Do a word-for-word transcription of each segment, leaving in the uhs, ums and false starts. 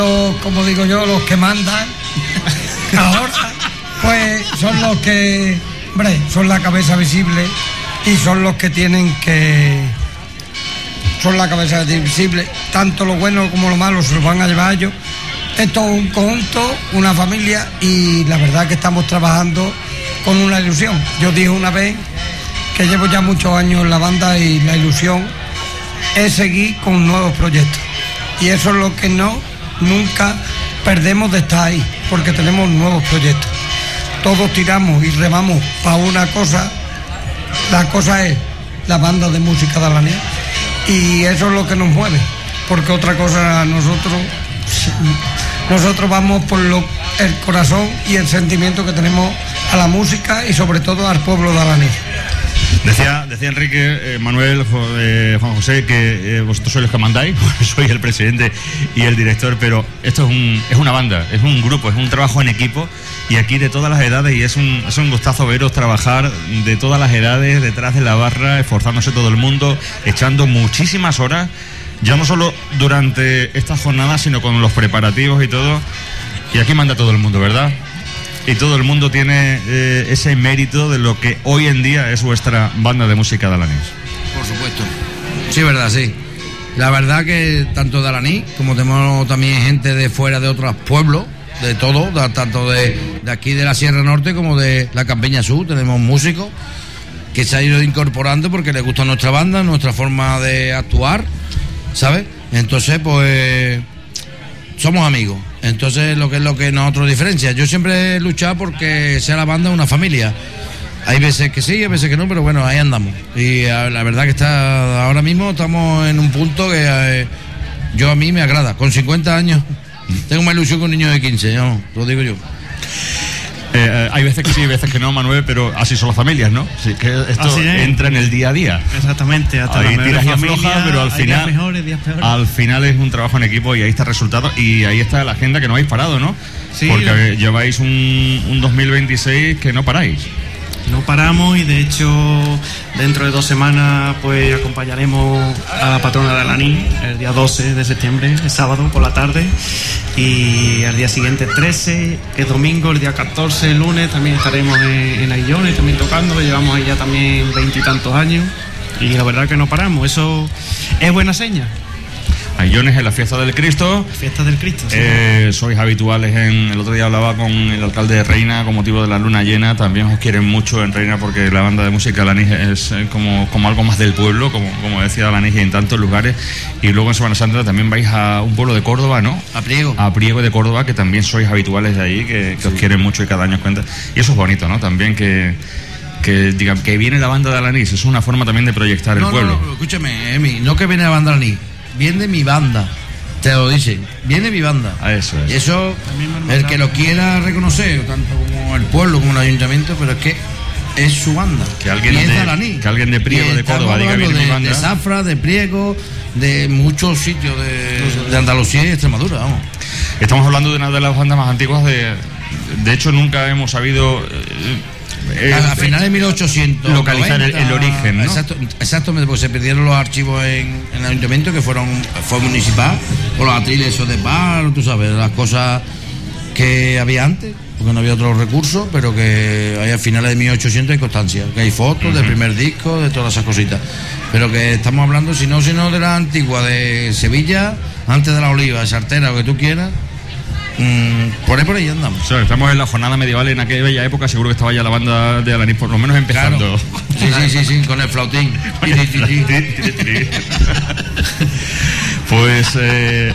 como digo yo, los que mandan ahora, pues son los que, hombre, son la cabeza visible y son los que tienen que, son la cabeza visible, tanto lo bueno como lo malo se lo van a llevar ellos. Esto es un conjunto, una familia, y la verdad que estamos trabajando con una ilusión. Yo dije una vez que llevo ya muchos años en la banda y la ilusión es seguir con nuevos proyectos, y eso es lo que no, nunca perdemos de estar ahí, porque tenemos nuevos proyectos. Todos tiramos y remamos para una cosa, la cosa es la banda de música de Alanís, y eso es lo que nos mueve, porque otra cosa, nosotros nosotros vamos por lo, el corazón y el sentimiento que tenemos a la música y sobre todo al pueblo de Alanís. Decía, decía Enrique, eh, Manuel, eh, Juan José, que eh, vosotros sois los que mandáis, soy el presidente y el director, pero esto es, un, es una banda, es un grupo, es un trabajo en equipo, y aquí de todas las edades, y es un, es un gustazo veros trabajar de todas las edades, detrás de la barra, esforzándose todo el mundo, echando muchísimas horas, ya no solo durante esta jornada, sino con los preparativos y todo, y aquí manda todo el mundo, ¿verdad? Y todo el mundo tiene eh, ese mérito de lo que hoy en día es vuestra banda de música de Alanís. Por supuesto. Sí, verdad, sí. La verdad que tanto de Alanís como tenemos también gente de fuera de otros pueblos, de todo, de, tanto de, de aquí de la Sierra Norte como de la Campiña Sur, tenemos músicos que se han ido incorporando porque les gusta nuestra banda, nuestra forma de actuar, ¿sabes? Entonces, pues somos amigos. Entonces, lo que es lo que nosotros diferencia. Yo siempre he luchado porque sea la banda una familia. Hay veces que sí, hay veces que no, pero bueno, ahí andamos. Y la verdad que está ahora mismo estamos en un punto que eh, yo a mí me agrada. Con cincuenta años tengo más ilusión que un niño de quince, ¿no? Lo digo yo. Eh, eh, hay veces que sí, hay veces que no, Manuel, pero así son las familias, ¿no? Sí, que esto entra en el día a día. Exactamente, hasta ahí las tiras y familias, aflojas, pero al final, días mejores, días peores. Al final es un trabajo en equipo y ahí está el resultado, y ahí está la agenda que no habéis parado, ¿no? Sí, porque lo... lleváis un, un dos mil veintiséis que no paráis. No paramos, y de hecho dentro de dos semanas pues acompañaremos a la patrona de Alanís el día doce de septiembre, el sábado por la tarde, y al día siguiente trece, que es domingo, el día catorce, el lunes, también estaremos en, en Aillones también tocando, que llevamos ahí ya también veintitantos años, y la verdad que no paramos. Eso es buena seña. Aillones en la fiesta del Cristo. Fiesta del Cristo, sí. Eh, sois habituales en... El otro día hablaba con el alcalde de Reina con motivo de la luna llena. También os quieren mucho en Reina porque la banda de música Alanís es como, como algo más del pueblo, como, como decía Alanís, y en tantos lugares. Y luego en Semana Santa también vais a un pueblo de Córdoba, ¿no? A Priego. A Priego de Córdoba, que también sois habituales de ahí, que, que sí. Os quieren mucho y cada año os cuentan. Y eso es bonito, ¿no? También que... que digan que viene la banda de Alanís, es una forma también de proyectar no, el pueblo. No, no, escúchame, Emi, no que viene la banda de Alanís, viene mi banda. Te lo dicen, viene mi banda. A eso es. Y eso, el que lo quiera reconocer, tanto como el pueblo como el ayuntamiento, pero es que es su banda. Que alguien, de, que alguien de Priego, de Córdoba, diga viene de, mi banda. De Zafra, de Priego, de muchos sitios de, de Andalucía y Extremadura, vamos. Estamos hablando de una de las bandas más antiguas de... De hecho, nunca hemos sabido... Eh, a, a finales de mil ochocientos localizar el, el origen, ¿no? Exacto, exactamente, porque se perdieron los archivos en, en el ayuntamiento, que fueron fue municipal, con los atriles esos de bar, tú sabes, las cosas que había antes, porque no había otros recursos, pero que hay a finales de mil ochocientos hay constancia, que hay fotos uh-huh. del primer disco, de todas esas cositas, pero que estamos hablando, si no, si no de la antigua, de Sevilla, antes de la Oliva, Sartera, lo que tú quieras. Mm, por ahí por ahí andamos. O sea, estamos en la jornada medieval, en aquella bella época seguro que estaba ya la banda de Alanís por lo menos empezando. Claro. Sí, sí, sí, sí, con el flautín. Pues eh...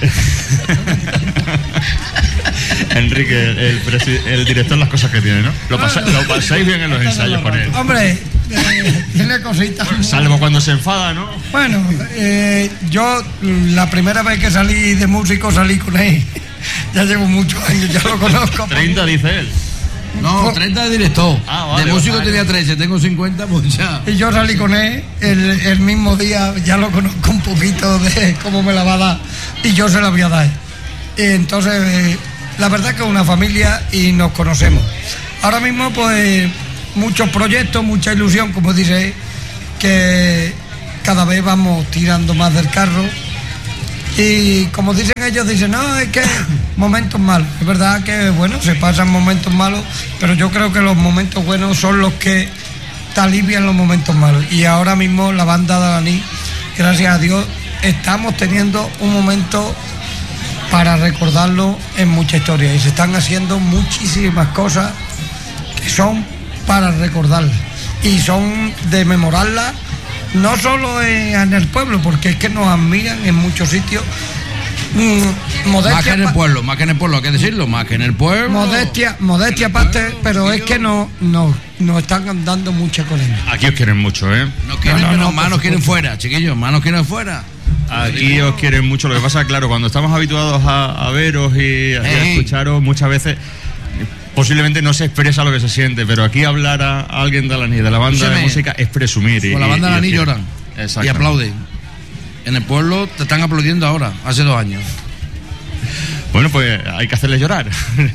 Enrique, el, presi- el director, las cosas que tiene, ¿no? Lo, pasa- lo pasáis bien en los ensayos con él. Hombre, eh, tiene cositas. Salvo cuando se enfada, ¿no? Bueno, eh, yo la primera vez que salí de músico salí con él. Ya llevo muchos años, ya lo conozco. treinta dice él. No, treinta de director. Ah, vale, de músico vale. tenía trece, tengo cincuenta, pues ya. Y yo salí con él el, el mismo día, ya lo conozco un poquito de cómo me la va a dar y yo se la voy a dar. Y entonces, eh, la verdad que es una familia y nos conocemos. Ahora mismo, pues, muchos proyectos, mucha ilusión, como dice, que cada vez vamos tirando más del carro Y como dicen ellos, dicen, no, es que momentos malos. Es verdad que, bueno, se pasan momentos malos, pero yo creo que los momentos buenos son los que te alivian los momentos malos. Y ahora mismo la banda de Alaní, gracias a Dios, estamos teniendo un momento para recordarlo en mucha historia. Y se están haciendo muchísimas cosas que son para recordarlas. Y son de memorarlas, no solo en, en el pueblo, porque es que nos admiran en muchos sitios. Mm, modestia, más que en el pueblo, más que en el pueblo, hay que decirlo, más que en el pueblo. Modestia, modestia aparte, pero es que no, no, nos están dando mucha colina. Aquí os quieren mucho, ¿eh? Nos quieren, no, no, no, más nos quieren fuera, chiquillos, más nos quieren fuera. Aquí os quieren mucho. Lo que pasa, claro, cuando estamos habituados a, a veros y a, y a escucharos, muchas veces posiblemente no se expresa lo que se siente, pero aquí hablar a, a alguien de Alaní, de la banda Escúchame, de música, es presumir. Con y, la banda de Alaní y, lloran y aplauden. En el pueblo te están aplaudiendo ahora, hace dos años. Bueno, pues hay que hacerles llorar.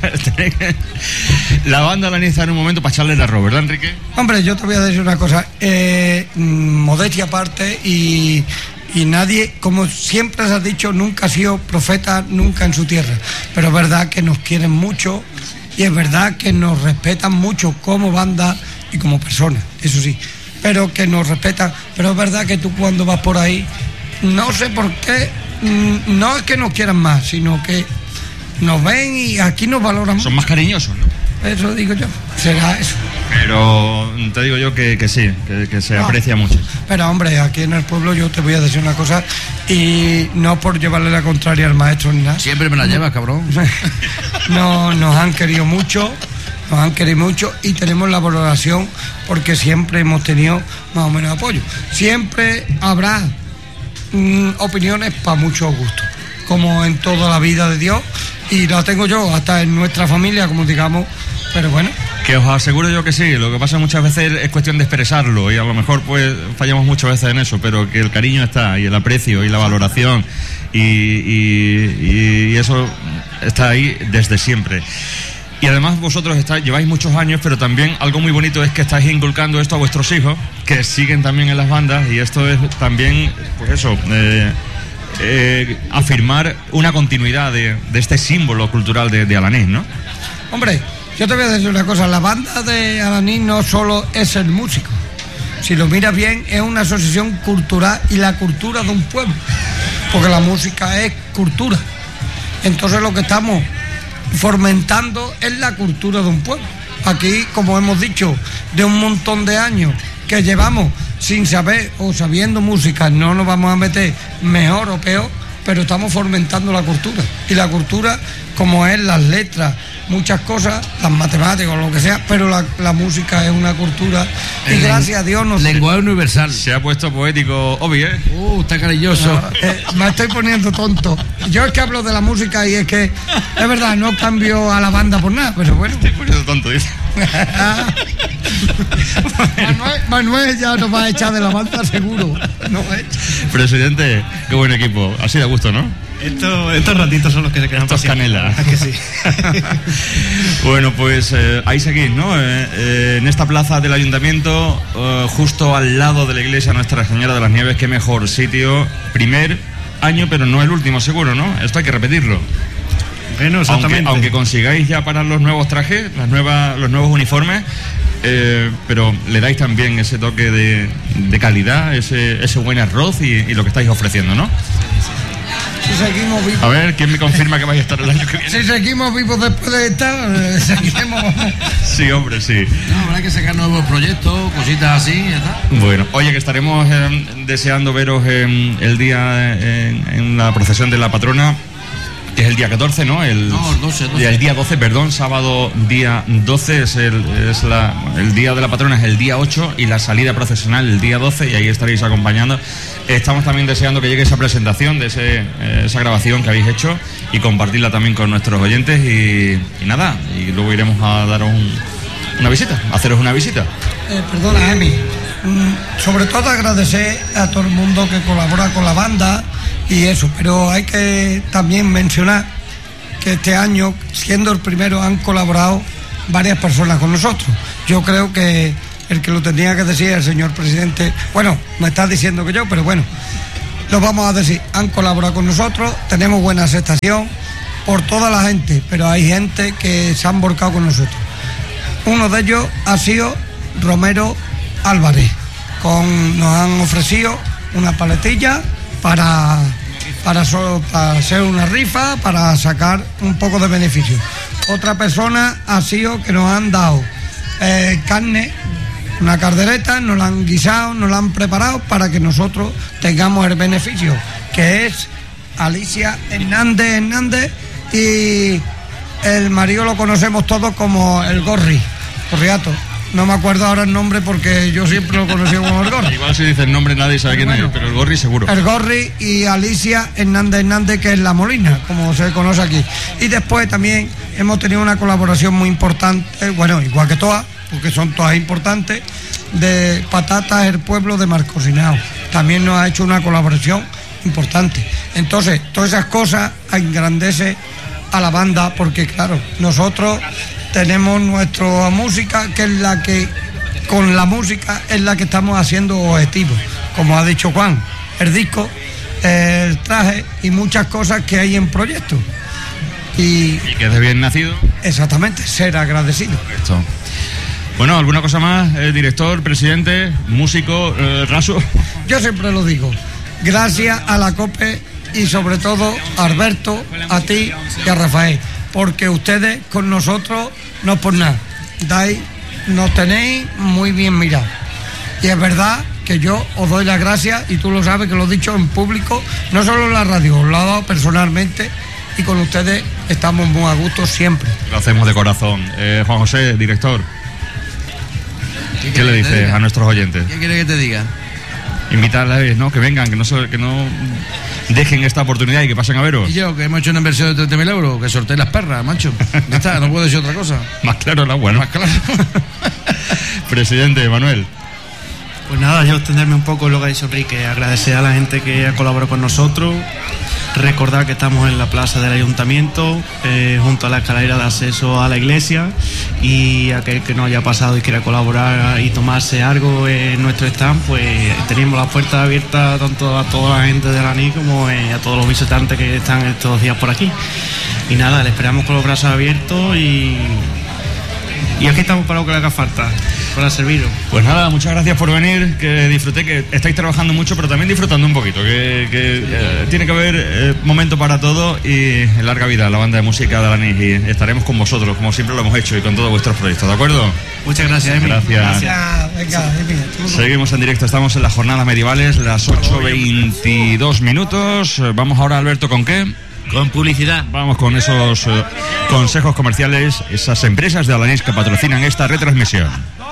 La banda Alaní está en un momento para echarle el arroz, ¿verdad, Enrique? Hombre, yo te voy a decir una cosa. Eh, modestia aparte y... Y nadie, como siempre se ha dicho, nunca ha sido profeta, nunca en su tierra. Pero es verdad que nos quieren mucho y es verdad que nos respetan mucho como banda y como personas, eso sí. Pero que nos respetan. Pero es verdad que tú cuando vas por ahí, no sé por qué, no es que nos quieran más, sino que nos ven y aquí nos valoran mucho. Son más cariñosos, ¿no? Eso digo yo, será eso. Pero te digo yo que, que sí, que, que se no, aprecia mucho. Pero hombre, aquí en el pueblo yo te voy a decir una cosa, y no por llevarle la contraria al maestro ni nada. Siempre me la llevas, cabrón. No, nos han querido mucho, nos han querido mucho y tenemos la valoración porque siempre hemos tenido más o menos apoyo. Siempre habrá mm, opiniones para muchos gustos, como en toda la vida de Dios, y la tengo yo hasta en nuestra familia, como digamos, pero bueno. Que os aseguro yo que sí, lo que pasa muchas veces es cuestión de expresarlo y a lo mejor pues fallamos muchas veces en eso, pero que el cariño está y el aprecio y la valoración y, y, y eso está ahí desde siempre. Y además vosotros estáis, lleváis muchos años, pero también algo muy bonito es que estáis inculcando esto a vuestros hijos, que siguen también en las bandas, y esto es también, pues eso, eh, eh, afirmar una continuidad de, de este símbolo cultural de, de Alaní, ¿no? Hombre, yo te voy a decir una cosa, la banda de Alaní no solo es el músico, si lo miras bien es una asociación cultural y la cultura de un pueblo, porque la música es cultura, entonces lo que estamos fomentando es la cultura de un pueblo. Aquí, como hemos dicho, de un montón de años que llevamos sin saber o sabiendo música, no nos vamos a meter mejor o peor, pero estamos fomentando la cultura, y la cultura como es las letras, muchas cosas, las matemáticas o lo que sea, pero la, la música es una cultura y el gracias a Dios nos... Lenguaje universal. Se ha puesto poético, obvio, ¿eh? Uh, está cariñoso. No, eh, me estoy poniendo tonto. Yo es que hablo de la música y es que, es verdad, no cambio a la banda por nada, pero bueno. Estoy poniendo tonto, dice. Manuel, Manuel ya nos va a echar de la banda seguro. No, presidente, qué buen equipo. Así de gusto, ¿no? Esto, estos ratitos son los que se quedan. Estos canela. Es que sí. Bueno, pues eh, ahí seguís, ¿no? Eh, eh, en esta plaza del ayuntamiento, eh, justo al lado de la iglesia Nuestra Señora de las Nieves, qué mejor sitio. Primer año, pero no el último, seguro, ¿no? Esto hay que repetirlo. Bueno, exactamente. Aunque, aunque consigáis ya parar los nuevos trajes, las nuevas, los nuevos uniformes, eh, pero le dais también ese toque de, de calidad, ese, ese buen arroz y, y lo que estáis ofreciendo, ¿no? Si seguimos vivos. A ver, ¿quién me confirma que vais a estar el año que viene? Si seguimos vivos después de estar, eh, seguiremos. Sí, hombre, sí. No, habrá que sacar nuevos proyectos, cositas así, ya está. Bueno, oye, que estaremos eh, deseando veros en el día en, en la procesión de la patrona, que es el día catorce, ¿no? El, no, el doce, doce. El día doce, perdón, sábado día doce, es el, es la, el día de la patrona es el día ocho y la salida procesional el día doce, y ahí estaréis acompañando. Estamos también deseando que llegue esa presentación, de ese, eh, esa grabación que habéis hecho, y compartirla también con nuestros oyentes, y, y nada, y luego iremos a daros un, una visita, a haceros una visita. Eh, perdona, Emi, mm, sobre todo agradecer a todo el mundo que colabora con la banda y eso, pero hay que también mencionar que este año, siendo el primero, han colaborado varias personas con nosotros. Yo creo que el que lo tenía que decir el señor presidente, bueno, me está diciendo que yo, pero bueno, lo vamos a decir, han colaborado con nosotros, tenemos buena aceptación por toda la gente, pero hay gente que se han volcado con nosotros. Uno de ellos ha sido Romero Álvarez, con, nos han ofrecido una paletilla para, para, so, para hacer una rifa, para sacar un poco de beneficio. Otra persona ha sido que nos han dado eh, carne, una caldereta, nos la han guisado, nos la han preparado para que nosotros tengamos el beneficio, que es Alicia Hernández Hernández, y el marido lo conocemos todos como el Gorri, Gorriato. No me acuerdo ahora el nombre porque yo siempre lo conocí como el Gorri. Igual si dice el nombre nadie sabe quién bueno, es, pero el Gorri seguro. El Gorri y Alicia Hernández Hernández, que es la Molina, como se conoce aquí. Y después también hemos tenido una colaboración muy importante, bueno, igual que todas, porque son todas importantes, de Patatas el Pueblo de Marcosinao. También nos ha hecho una colaboración importante. Entonces, todas esas cosas engrandece a la banda, porque claro, nosotros tenemos nuestra música, que es la que, con la música es la que estamos haciendo objetivos, como ha dicho Juan, el disco, el traje y muchas cosas que hay en proyecto. Y, y que es de bien nacido. Exactamente, ser agradecido. Esto. Bueno, ¿alguna cosa más? Eh, director, presidente, músico, eh, Raso. Yo siempre lo digo, gracias a la COPE y sobre todo a Alberto, a ti y a Rafael, porque ustedes con nosotros no por nada, dais, nos tenéis muy bien mirados. Y es verdad que yo os doy las gracias, y tú lo sabes que lo he dicho en público, no solo en la radio, os lo he dado personalmente, y con ustedes estamos muy a gusto siempre. Lo hacemos de corazón. Eh, Juan José, director, ¿qué, ¿qué le dices a nuestros oyentes? ¿Qué quiere que te diga? Invitarles, ¿no? Que vengan, que no, que no dejen esta oportunidad y que pasen a veros. Y yo, que hemos hecho una inversión de treinta mil euros, que sorteé las perras, macho. Ya está, no puedo decir otra cosa. Más claro, no, bueno. Más claro. Presidente, Manuel. Pues nada, yo extenderme un poco en lo que ha dicho Enrique, agradecer a la gente que ha colaborado con nosotros, recordar que estamos en la plaza del ayuntamiento, eh, junto a la escalera de acceso a la iglesia, y aquel que no haya pasado y quiera colaborar y tomarse algo en nuestro stand, pues tenemos las puertas abiertas tanto a toda la gente de la N I como eh, a todos los visitantes que están estos días por aquí. Y nada, le esperamos con los brazos abiertos y, y aquí estamos para lo que le haga falta, para serviros. Pues nada, muchas gracias por venir, que disfruté, que estáis trabajando mucho, pero también disfrutando un poquito, que, que eh, tiene que haber eh, momento para todo, y larga vida a la banda de música de la N I, y estaremos con vosotros, como siempre lo hemos hecho, y con todos vuestros proyectos, ¿de acuerdo? Muchas gracias, Emi. Gracias. Gracias. Venga, venga. Seguimos en directo, estamos en las jornadas medievales, las ocho veintidós minutos. Vamos ahora, Alberto, ¿con qué? Con publicidad. Vamos con esos eh, consejos comerciales, esas empresas de Alanís que patrocinan esta retransmisión.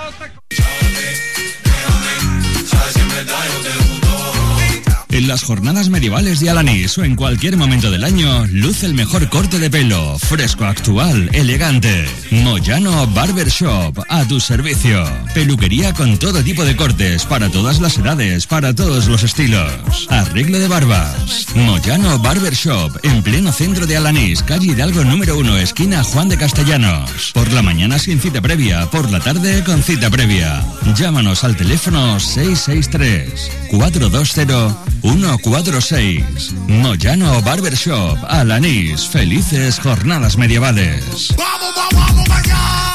En las jornadas medievales de Alanís o en cualquier momento del año, luce el mejor corte de pelo, fresco, actual, elegante. Moyano Barber Shop, a tu servicio. Peluquería con todo tipo de cortes, para todas las edades, para todos los estilos. Arreglo de barbas. Moyano Barber Shop, en pleno centro de Alanís, calle Hidalgo número uno, esquina Juan de Castellanos. Por la mañana sin cita previa, por la tarde con cita previa. Llámanos al teléfono seis seis tres, cuatro dos cero, uno cuatro seis. Moyano Barber Shop, Alanís. Felices jornadas medievales. ¡Vamos, vamos, vamos, vaya!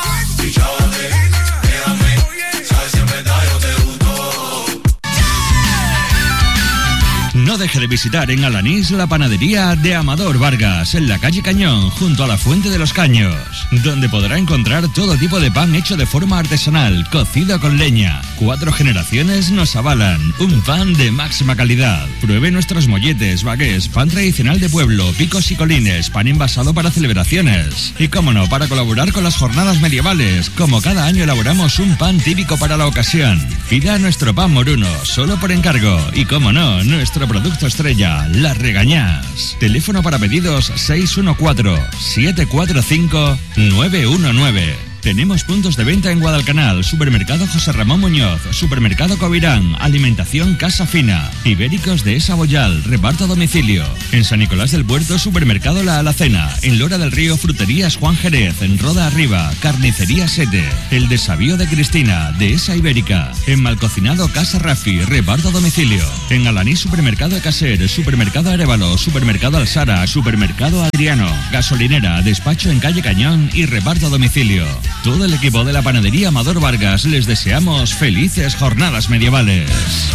No deje de visitar en Alanís la panadería de Amador Vargas, en la calle Cañón, junto a la Fuente de los Caños, donde podrá encontrar todo tipo de pan hecho de forma artesanal, cocido con leña. Cuatro generaciones nos avalan, un pan de máxima calidad. Pruebe nuestros molletes, bagués, pan tradicional de pueblo, picos y colines, pan envasado para celebraciones. Y cómo no, para colaborar con las jornadas medievales, como cada año elaboramos un pan típico para la ocasión. Pida nuestro pan moruno, solo por encargo. Y cómo no, nuestro producto estrella, Las Regañás. Teléfono para pedidos seis uno cuatro, siete cuatro cinco, nueve uno nueve. Tenemos puntos de venta en Guadalcanal, Supermercado José Ramón Muñoz, Supermercado Covirán, Alimentación Casa Fina, Ibéricos de Esa Boyal, reparto a domicilio. En San Nicolás del Puerto, Supermercado La Alacena. En Lora del Río, Fruterías Juan Jerez. En Roda Arriba, Carnicería Sete. El Desavío de Cristina, de Esa Ibérica. En Malcocinado Casa Rafi, reparto a domicilio. En Alanís, Supermercado Caser, Supermercado Arévalo, Supermercado Alsara, Supermercado Adriano. Gasolinera, despacho en calle Cañón y reparto a domicilio. Todo el equipo de la panadería Amador Vargas les deseamos felices jornadas medievales.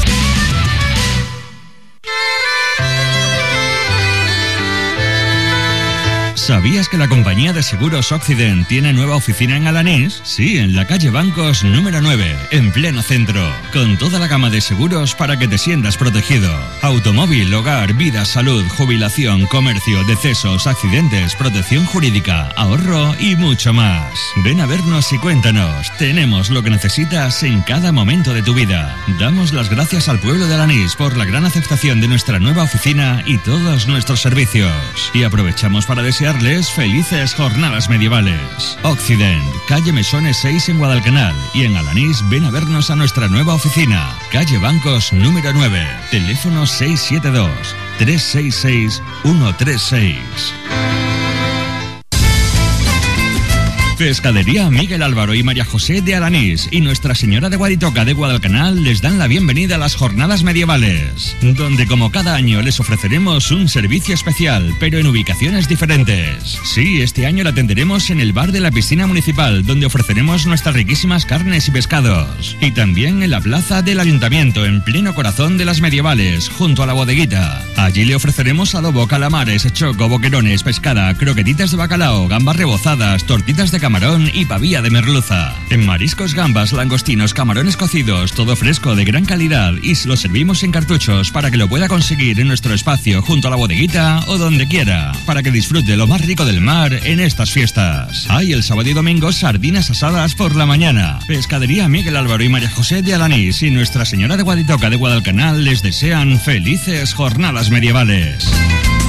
¿Sabías que la compañía de seguros Occident tiene nueva oficina en Alanís? Sí, en la calle Bancos número nueve, en pleno centro, con toda la gama de seguros para que te sientas protegido. Automóvil, hogar, vida, salud, jubilación, comercio, decesos, accidentes, protección jurídica, ahorro y mucho más. Ven a vernos y cuéntanos. Tenemos lo que necesitas en cada momento de tu vida. Damos las gracias al pueblo de Alanís por la gran aceptación de nuestra nueva oficina y todos nuestros servicios. Y aprovechamos para desearles felices jornadas medievales. Occident, calle Mesones seis en Guadalcanal, y en Alanís ven a vernos a nuestra nueva oficina, calle Bancos número nueve, teléfono seis siete dos, tres seis seis, uno tres seis. Pescadería Miguel Álvaro y María José de Alanís y Nuestra Señora de Guaditoca de Guadalcanal les dan la bienvenida a las jornadas medievales, donde como cada año les ofreceremos un servicio especial, pero en ubicaciones diferentes. Sí, este año la atenderemos en el bar de la piscina municipal, donde ofreceremos nuestras riquísimas carnes y pescados. Y también en la plaza del Ayuntamiento, en pleno corazón de las medievales, junto a la bodeguita. Allí le ofreceremos adobo, calamares, choco, boquerones, pescada, croquetitas de bacalao, gambas rebozadas, tortitas de camarón y pavía de merluza. En mariscos, gambas, langostinos, camarones cocidos, todo fresco de gran calidad, y se lo servimos en cartuchos para que lo pueda conseguir en nuestro espacio junto a la bodeguita o donde quiera, para que disfrute lo más rico del mar en estas fiestas. Hay el sábado y domingo sardinas asadas por la mañana. Pescadería Miguel Álvaro y María José de Alanís y Nuestra Señora de Guaditoca de Guadalcanal les desean felices jornadas medievales.